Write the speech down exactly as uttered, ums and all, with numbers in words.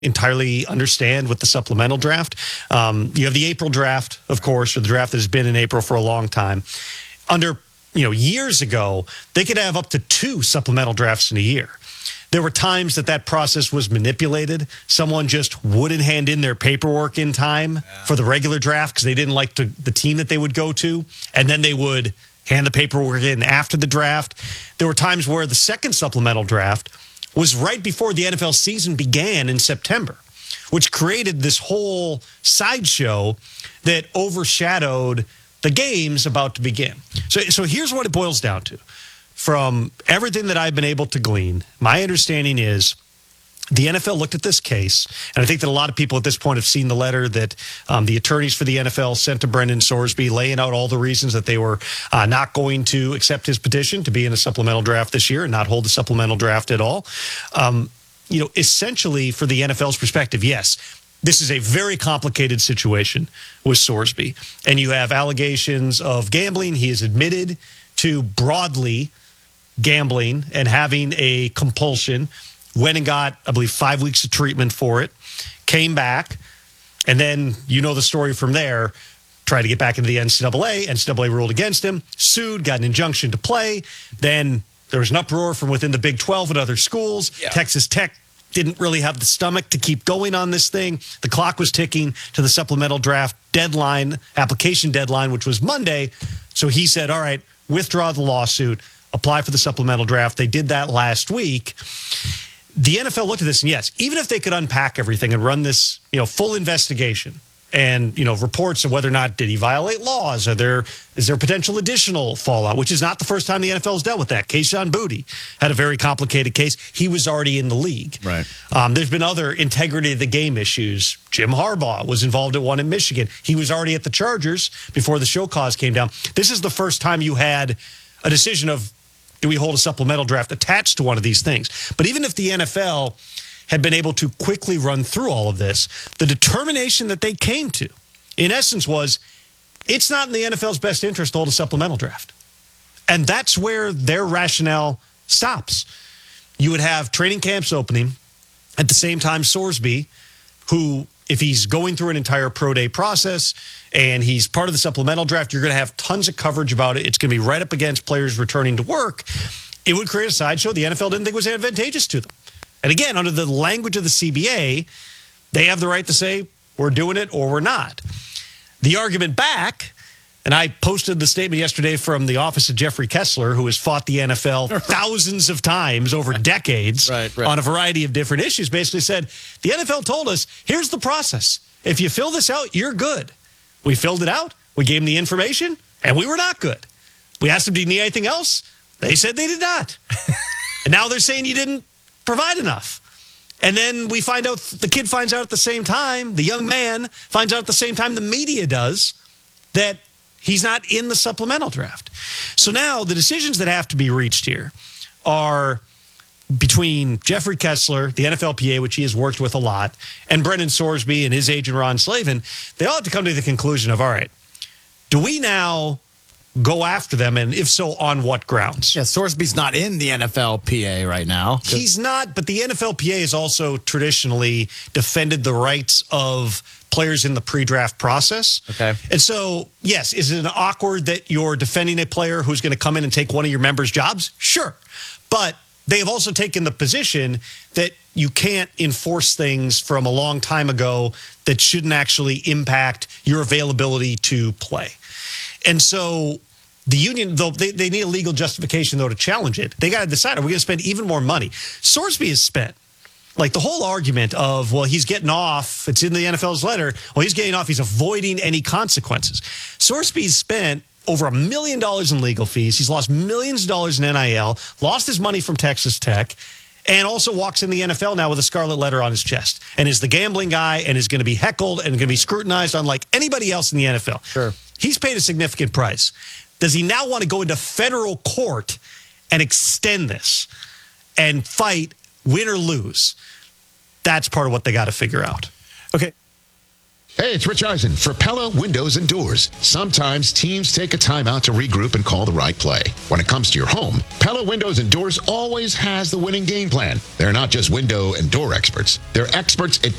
entirely understand with the supplemental draft. Um, you have the April draft, of course, or the draft that has been in April for a long time. Under, you know, years ago, they could have up to two supplemental drafts in a year. There were times that that process was manipulated. Someone just wouldn't hand in their paperwork in time yeah. for the regular draft because they didn't like to, the team that they would go to, and then they would hand the paperwork in after the draft. There were times where the second supplemental draft was right before the N F L season began in September, which created this whole sideshow that overshadowed the games about to begin. So, so here's what it boils down to. From everything that I've been able to glean, my understanding is the N F L looked at this case, and I think that a lot of people at this point have seen the letter that um, the attorneys for the N F L sent to Brendan Sorsby, laying out all the reasons that they were uh, not going to accept his petition to be in a supplemental draft this year and not hold a supplemental draft at all. Um, you know, essentially, for the N F L's perspective, yes, this is a very complicated situation with Sorsby, and you have allegations of gambling. He has admitted to broadly gambling and having a compulsion. Went and got, I believe, five weeks of treatment for it, came back, and then you know the story from there, tried to get back into the N C double A. N C double A ruled against him, sued, got an injunction to play. Then there was an uproar from within the Big twelve and other schools. Yeah. Texas Tech didn't really have the stomach to keep going on this thing. The clock was ticking to the supplemental draft deadline, application deadline, which was Monday. So he said, all right, withdraw the lawsuit, apply for the supplemental draft. They did that last week. The N F L looked at this, and yes, even if they could unpack everything and run this, you know, full investigation and, you know, reports of whether or not did he violate laws, are there is there potential additional fallout, which is not the first time the N F L has dealt with that. Kayshon Boutte had a very complicated case. He was already in the league. Right. Um, there's been other integrity of the game issues. Jim Harbaugh was involved at one in Michigan. He was already at the Chargers before the show cause came down. This is the first time you had a decision of, do we hold a supplemental draft attached to one of these things? But even if the N F L had been able to quickly run through all of this, the determination that they came to, in essence, was it's not in the N F L's best interest to hold a supplemental draft. And that's where their rationale stops. You would have training camps opening at the same time Sorsby, who, if he's going through an entire pro day process and he's part of the supplemental draft, you're going to have tons of coverage about it. It's going to be right up against players returning to work. It would create a sideshow the N F L didn't think was advantageous to them. And again, under the language of the C B A, they have the right to say, we're doing it or we're not. The argument back, and I posted the statement yesterday from the office of Jeffrey Kessler, who has fought the N F L thousands of times over decades right, right. on a variety of different issues, basically said, the N F L told us, here's the process. If you fill this out, you're good. We filled it out. We gave them the information, and we were not good. We asked them, do you need anything else? They said they did not. And now they're saying you didn't provide enough. And then we find out, the kid finds out at the same time, the young man finds out at the same time the media does, that he's not in the supplemental draft. So now the decisions that have to be reached here are between Jeffrey Kessler, the N F L P A, which he has worked with a lot, and Brendan Sorsby and his agent Ron Slavin. They all have to come to the conclusion of, all right, do we now go after them, and if so, on what grounds? Yeah, Sorsby's not in the N F L P A right now. He's not, but the N F L P A has also traditionally defended the rights of players in the pre-draft process. Okay. And so, yes, is it awkward that you're defending a player who's going to come in and take one of your members' jobs? Sure. But they have also taken the position that you can't enforce things from a long time ago that shouldn't actually impact your availability to play. And so the union, though, they, they need a legal justification, though, to challenge it. They got to decide, are we going to spend even more money? Sorsby has spent, like, the whole argument of, well, he's getting off. It's in the N F L's letter. Well, he's getting off. He's avoiding any consequences. Sorsby's spent over a million dollars in legal fees. He's lost millions of dollars in N I L, lost his money from Texas Tech, and also walks in the N F L now with a scarlet letter on his chest and is the gambling guy and is going to be heckled and going to be scrutinized unlike anybody else in the N F L. Sure. He's paid a significant price. Does he now want to go into federal court and extend this and fight, win or lose? That's part of what they got to figure out. Okay. Hey, it's Rich Eisen for Pella Windows and Doors. Sometimes teams take a timeout to regroup and call the right play. When it comes to your home, Pella Windows and Doors always has the winning game plan. They're not just window and door experts. They're experts at